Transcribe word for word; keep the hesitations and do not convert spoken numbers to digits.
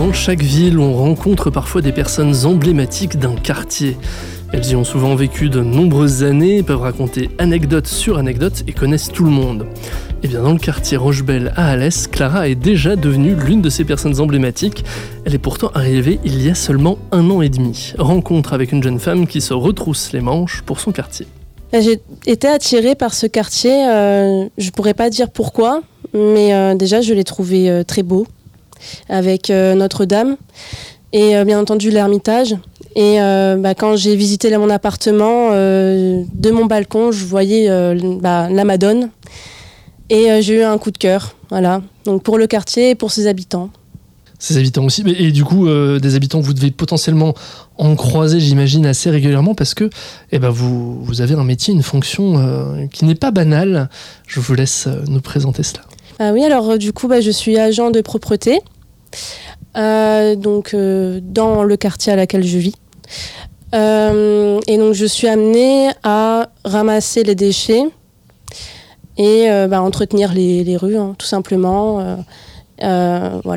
Dans chaque ville, on rencontre parfois des personnes emblématiques d'un quartier. Elles y ont souvent vécu de nombreuses années, peuvent raconter anecdote sur anecdote et connaissent tout le monde. Et bien dans le quartier Rochebelle à Alès, Clara est déjà devenue l'une de ces personnes emblématiques. Elle est pourtant arrivée il y a seulement un an et demi. Rencontre avec une jeune femme qui se retrousse les manches pour son quartier. J'ai été attirée par ce quartier, euh, je pourrais pas dire pourquoi, mais euh, déjà je l'ai trouvé euh, très beau, avec euh, Notre-Dame et euh, bien entendu l'Ermitage. Et euh, bah, quand j'ai visité là, mon appartement, euh, de mon balcon, je voyais euh, bah, la Madone. Et euh, j'ai eu un coup de cœur, voilà. Donc pour le quartier et pour ses habitants. Ses habitants aussi, mais, et du coup, euh, des habitants que vous devez potentiellement en croiser, j'imagine, assez régulièrement, parce que eh ben, vous, vous avez un métier, une fonction euh, qui n'est pas banale. Je vous laisse euh, nous présenter cela. Ah oui, alors euh, du coup, bah, je suis agent de propreté, euh, donc euh, dans le quartier à laquelle je vis. Euh, et donc je suis amenée à ramasser les déchets et euh, bah, entretenir les, les rues, hein, tout simplement. Euh, euh, voilà.